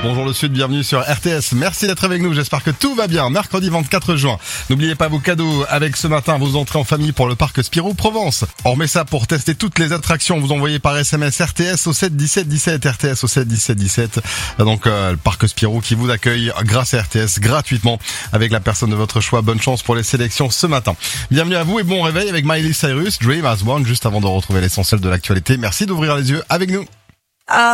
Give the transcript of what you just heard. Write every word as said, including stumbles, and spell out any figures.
Bonjour le Sud, bienvenue sur R T S. Merci d'être avec nous, j'espère que tout va bien. Mercredi vingt-quatre juin. N'oubliez pas vos cadeaux avec ce matin vos entrées en famille pour le parc Spirou Provence. On remet ça pour tester toutes les attractions. Vous envoyez par S M S R T S au sept dix-sept dix-sept, R T S au sept dix-sept dix-sept. Donc euh, le parc Spirou qui vous accueille grâce à R T S gratuitement avec la personne de votre choix. Bonne chance pour les sélections ce matin. Bienvenue à vous et bon réveil avec Miley Cyrus, Dream as One, juste avant de retrouver l'essentiel de l'actualité. Merci d'ouvrir les yeux avec nous.